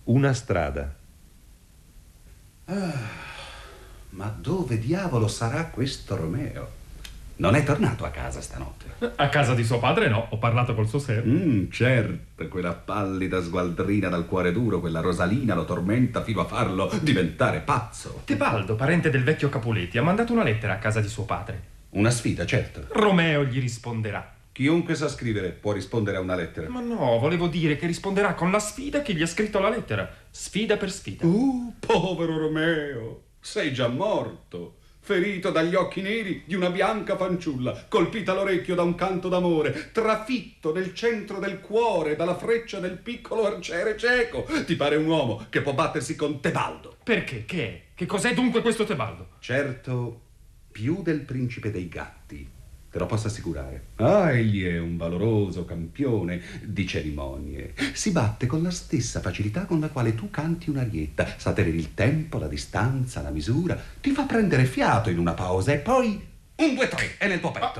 una strada. Ma dove diavolo sarà questo Romeo? Non è tornato a casa stanotte? A casa di suo padre no, ho parlato col suo servo. Certo, quella pallida sgualdrina dal cuore duro, quella Rosalina lo tormenta fino a farlo diventare pazzo. Tebaldo, parente del vecchio Capuletti, ha mandato una lettera a casa di suo padre. Una sfida, certo. Romeo gli risponderà. Chiunque sa scrivere può rispondere a una lettera. Ma no, volevo dire che risponderà con la sfida che gli ha scritto la lettera. Sfida per sfida. Povero Romeo, sei già morto. Ferito dagli occhi neri di una bianca fanciulla, colpita all'orecchio da un canto d'amore, trafitto nel centro del cuore dalla freccia del piccolo arciere cieco. Ti pare un uomo che può battersi con Tebaldo? Perché? Che è? Che cos'è dunque questo Tebaldo? Certo, più del principe dei gatti, te lo posso assicurare. Egli è un valoroso campione di cerimonie. Si batte con la stessa facilità con la quale tu canti un'arietta. Sa tenere il tempo, la distanza, la misura. Ti fa prendere fiato in una pausa e poi 1, 2, 3 è nel tuo petto.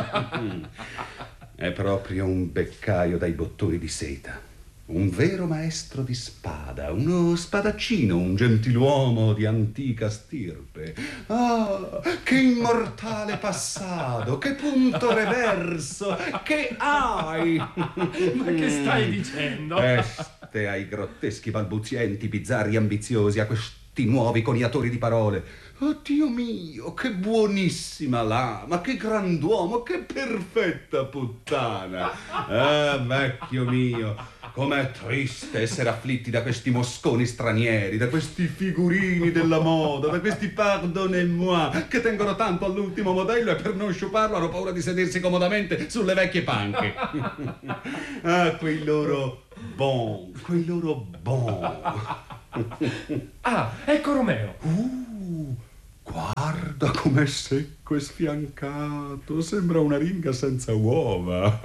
È proprio un beccaio dai bottoni di seta. Un vero maestro di spada, uno spadaccino, un gentiluomo di antica stirpe. Che immortale passato, che punto reverso, che hai! Ma che stai dicendo? Peste ai grotteschi balbuzienti, bizzarri ambiziosi, a questi nuovi coniatori di parole. Oh Dio mio, che buonissima lama, che grand'uomo, che perfetta puttana. Vecchio mio, com'è triste essere afflitti da questi mosconi stranieri, da questi figurini della moda, da questi pardonnez-moi che tengono tanto all'ultimo modello e per non sciuparlo hanno paura di sedersi comodamente sulle vecchie panche. Quei loro bon. Ecco Romeo. Guarda com'è secco e sfiancato, sembra una ringa senza uova.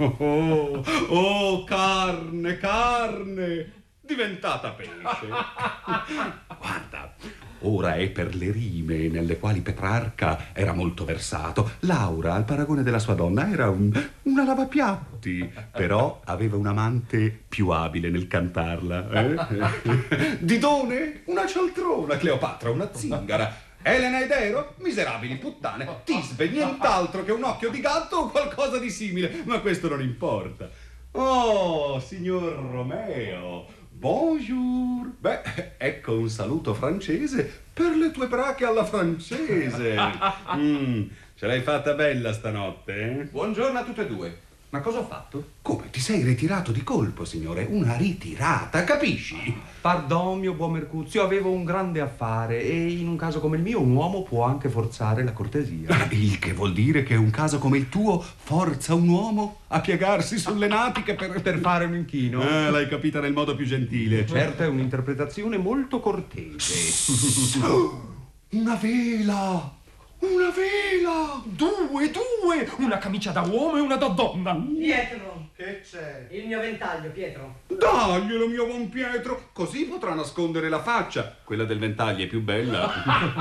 Carne, diventata pesce. Guarda, ora è per le rime nelle quali Petrarca era molto versato. Laura, al paragone della sua donna, era una lavapiatti, però aveva un amante più abile nel cantarla. Didone, una cialtrona, Cleopatra, una zingara. Elena ed Ero, miserabili puttane. Tisbe, nient'altro che un occhio di gatto o qualcosa di simile, ma questo non importa. Oh, signor Romeo, bonjour. Beh, ecco un saluto francese per le tue brache alla francese. Ce l'hai fatta bella stanotte, eh? Buongiorno a tutte e due. Ma cosa ho fatto? Come, ti sei ritirato di colpo, signore? Una ritirata, capisci? Pardon, mio buon Mercuzio, avevo un grande affare e in un caso come il mio un uomo può anche forzare la cortesia. Il che vuol dire che un caso come il tuo forza un uomo a piegarsi sulle natiche per fare un inchino. L'hai capita nel modo più gentile. Certo, è un'interpretazione molto cortese. Una vela! Una vela! Due! Una camicia da uomo e una da donna. Pietro! Che c'è? Il mio ventaglio, Pietro. Daglielo, mio buon Pietro, così potrà nascondere la faccia. Quella del ventaglio è più bella.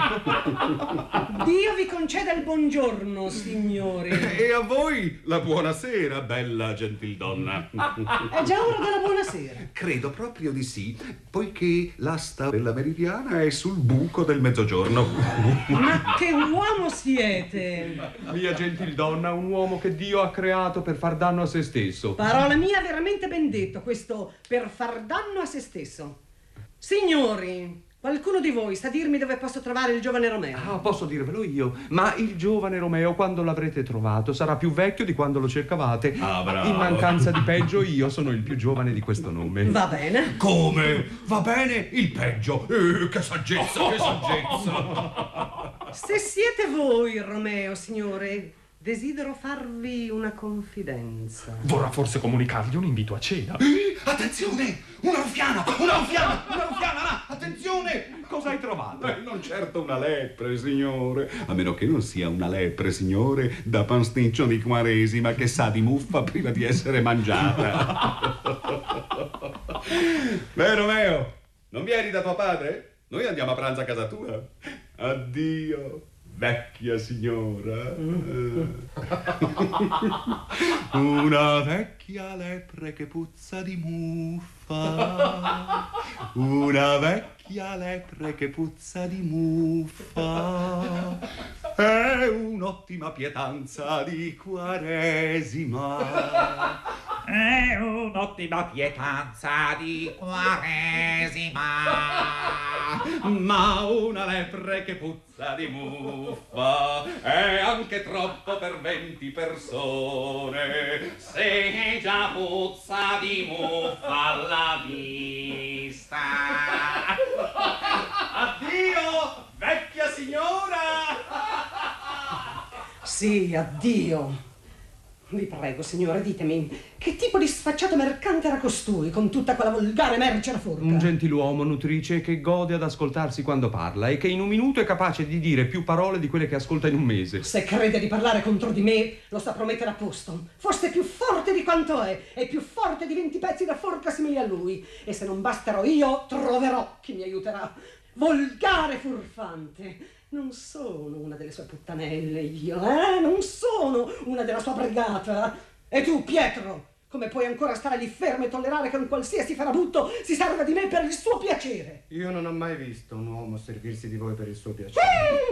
Dio vi conceda il buongiorno, signori. E a voi la buonasera, bella gentildonna. È già ora della buonasera. Credo proprio di sì, poiché l'asta della meridiana è sul buco del mezzogiorno. Ma che uomo siete? Mia gentildonna, un uomo che Dio ha creato per far danno a se stesso. Parola mia, veramente ben detto, questo per far danno a se stesso. Signori, qualcuno di voi sa dirmi dove posso trovare il giovane Romeo? Posso dirvelo io, ma il giovane Romeo, quando l'avrete trovato, sarà più vecchio di quando lo cercavate. Bravo. In mancanza di peggio, io sono il più giovane di questo nome. Va bene. Come? Va bene il peggio? Che saggezza, che saggezza! Se siete voi, Romeo, signore, desidero farvi una confidenza. Vorrà forse comunicargli un invito a cena. Attenzione! Una ruffiana! Là! Attenzione! Cosa hai trovato? Non certo una lepre, signore. A meno che non sia una lepre, signore, da pasticcio di Quaresima che sa di muffa prima di essere mangiata. Beh, Romeo, non vieni da tuo padre? Noi andiamo a pranzo a casa tua. Addio, vecchia signora. Una vecchia lepre che puzza di muffa. una vecchia lepre che puzza di muffa, è un'ottima pietanza di Quaresima. È un'ottima pietanza di Quaresima. Ma una lepre che puzza di muffa è anche troppo per 20 persone. Se già puzza di muffa alla vista. Addio, vecchia signora! Sì, addio. Vi prego, signore, ditemi, che tipo di sfacciato mercante era costui, con tutta quella volgare merce alla forca? Un gentiluomo, nutrice, che gode ad ascoltarsi quando parla e che in un minuto è capace di dire più parole di quelle che ascolta in un mese. Se crede di parlare contro di me, lo saprò mettere a posto. Forse più forte di quanto è, e più forte di 20 pezzi da forca simili a lui. E se non basterò io, troverò chi mi aiuterà. Volgare furfante. Non sono una delle sue puttanelle io, non sono una della sua brigata. E tu, Pietro, come puoi ancora stare lì fermo e tollerare che un qualsiasi farabutto si serva di me per il suo piacere? Io non ho mai visto un uomo servirsi di voi per il suo piacere.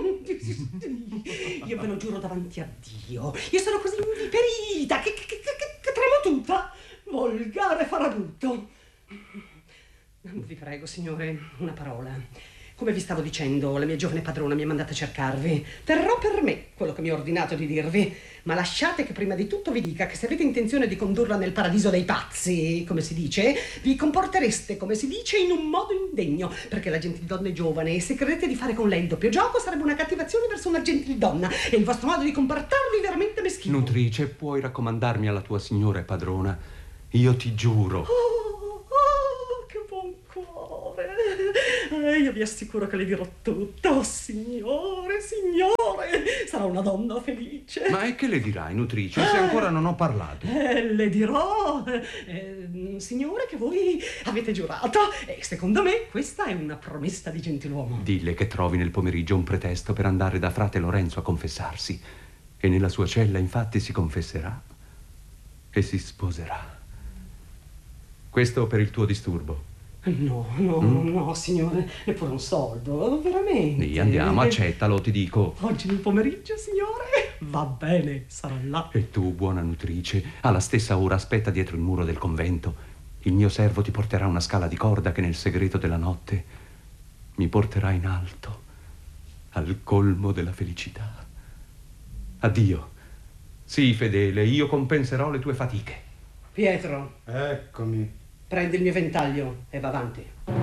Io ve lo giuro davanti a Dio, io sono così inviperita che tremo tutta. Volgare farabutto. Vi prego, signore, una parola. Come vi stavo dicendo, la mia giovane padrona mi ha mandato a cercarvi. Terrò per me quello che mi ha ordinato di dirvi, ma lasciate che prima di tutto vi dica che se avete intenzione di condurla nel paradiso dei pazzi, come si dice, vi comportereste, come si dice, in un modo indegno, perché la gentildonna è giovane e se credete di fare con lei il doppio gioco sarebbe una cattivazione verso una gentildonna e il vostro modo di comportarvi veramente meschino. Nutrice, puoi raccomandarmi alla tua signora e padrona? Io ti giuro. Che buon cuore! Io vi assicuro che le dirò tutto. Oh, signore, signore, sarà una donna felice. Ma e che le dirai, nutrice, se ancora non ho parlato? Le dirò, signore, che voi avete giurato e secondo me questa è una promessa di gentiluomo. Dille che trovi nel pomeriggio un pretesto per andare da frate Lorenzo a confessarsi e nella sua cella infatti si confesserà e si sposerà. Questo per il tuo disturbo. No, signore, neppure un soldo, veramente. Sì, andiamo, accettalo, ti dico. Oggi nel pomeriggio, signore? Va bene, sarà là. E tu, buona nutrice, alla stessa ora aspetta dietro il muro del convento. Il mio servo ti porterà una scala di corda che nel segreto della notte mi porterà in alto, al colmo della felicità. Addio. Sii fedele, io compenserò le tue fatiche. Pietro, Eccomi. prendi il mio ventaglio e va avanti.